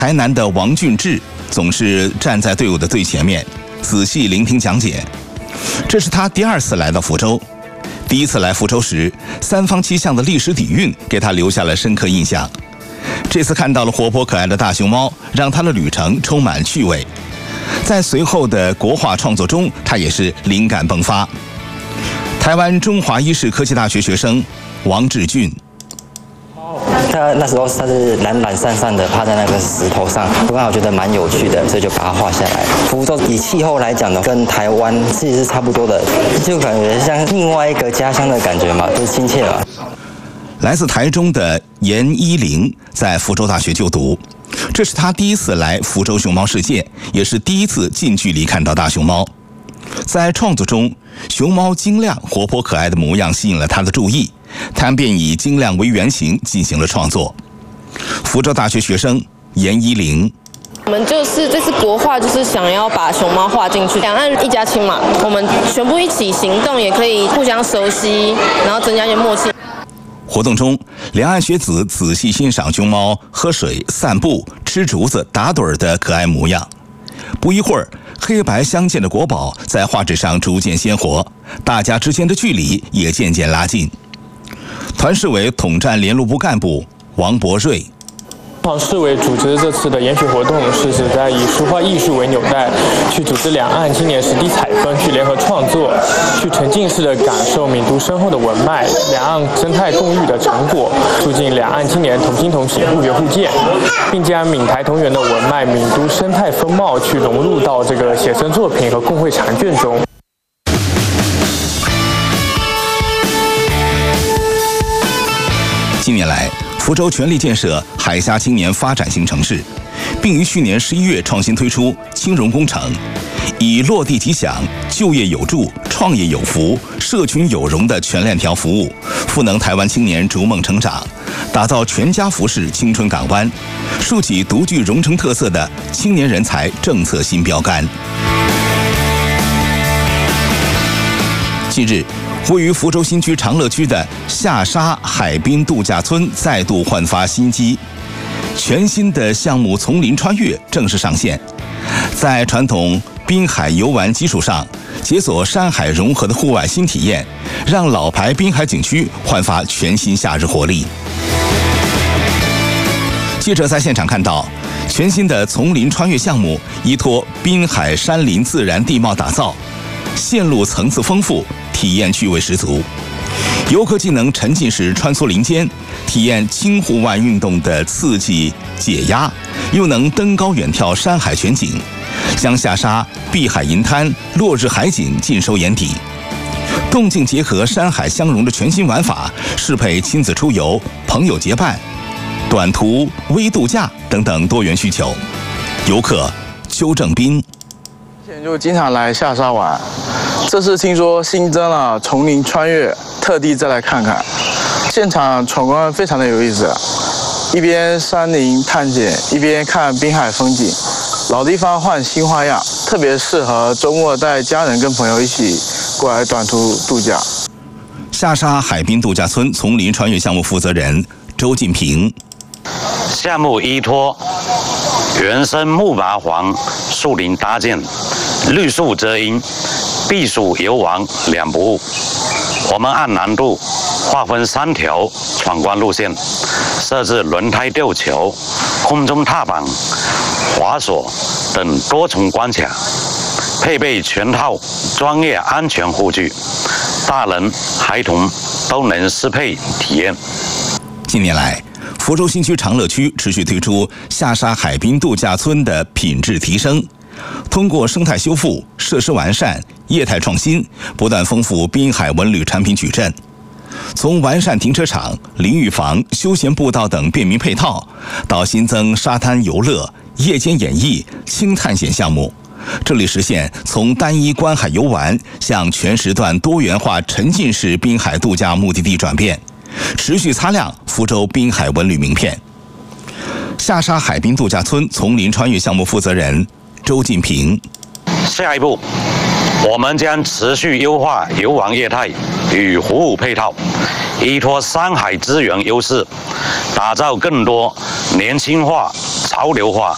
台南的王俊志总是站在队伍的最前面，仔细聆听讲解。这是他第2次来到福州，第1次来福州时，3坊7巷的历史底蕴给他留下了深刻印象。这次看到了活泼可爱的大熊猫，让他的旅程充满趣味。在随后的国画创作中，他也是灵感迸发。台湾中华医事科技大学学生王志俊。 他那时候他是懒懒散散的趴在那个石头上，我刚好觉得蛮有趣的，所以就把它画下来。福州以气候来讲呢，跟台湾其实是差不多的，就感觉像另外一个家乡的感觉嘛，就是亲切嘛。 来自台中的严一玲在福州大学就读，这是他第1次来福州熊猫世界，也是第1次近距离看到大熊猫。在创作中，熊猫晶亮、活泼可爱的模样吸引了他的注意，他便以晶亮为原型进行了创作。福州大学学生严一玲。 我们就是这次国画，就是想要把熊猫画进去，两岸一家亲嘛，我们全部一起行动，也可以互相熟悉，然后增加一些默契。 活动中，两岸学子仔细欣赏熊猫喝水、散步、吃竹子、打盹的可爱模样。不一会儿，黑白相间的国宝在画纸上逐渐鲜活，大家之间的距离也渐渐拉近。团市委统战联络部干部王博瑞。 市委组织这次的研学活动，是旨在以书画艺术为纽带，去组织两岸青年实地采风，去联合创作，去沉浸式的感受闽都深厚的文脉，两岸生态共育的成果，促进两岸青年同心同行、互学互鉴，并将闽台同源的文脉、闽都生态风貌去融入到这个写生作品和共绘长卷中。 近年来，福州全力建设海峡青年发展型城市，并于去年11月创新推出青融工程，以落地吉祥、就业有助、创业有福、社群有容的全链条服务，赋能台湾青年逐梦成长，打造全家福式青春港湾，竖起独具蓉城特色的青年人才政策新标杆。近日，位于福州新区长乐区的下沙海滨度假村再度焕发新机，全新的项目丛林穿越正式上线，在传统滨海游玩基础上，解锁山海融合的户外新体验，让老牌滨海景区焕发全新夏日活力。记者在现场看到，全新的丛林穿越项目依托滨海山林自然地貌打造，线路层次丰富，体验趣味十足。游客既能沉浸式穿梭林间，体验轻户外运动的刺激解压，又能登高远眺山海全景，将下沙碧海银滩、落日海景尽收眼底。动静结合、山海相融的全新玩法，适配亲子出游、朋友结伴、短途微度假等等多元需求。游客邱正斌。 之前就经常来下沙玩，这次听说新增了丛林穿越，特地再来看看。现场闯关非常的有意思，一边山林探险，一边看滨海风景，老地方换新花样，特别适合周末带家人跟朋友一起过来短途度假。 下沙海滨度假村丛林穿越项目负责人周进平。 项目依托原生木麻黄树林搭建，绿树遮阴，避暑游玩两不误。我们按难度划分3条闯关路线，设置轮胎吊球、空中踏板、滑索等多重关卡，配备全套专业安全护具，大人孩童都能适配体验。 近年来，福州新区长乐区持续推出下沙海滨度假村的品质提升，通过生态修复、设施完善、业态创新，不断丰富滨海文旅产品矩阵。从完善停车场、淋浴房、休闲步道等便民配套，到新增沙滩游乐、夜间演艺、轻探险项目，这里实现从单一观海游玩向全时段多元化沉浸式滨海度假目的地转变，持续擦亮福州滨海文旅名片。下沙海滨度假村丛林穿越项目负责人周进平。 下一步，我们将持续优化游玩业态与服务配套，依托山海资源优势，打造更多年轻化、潮流化、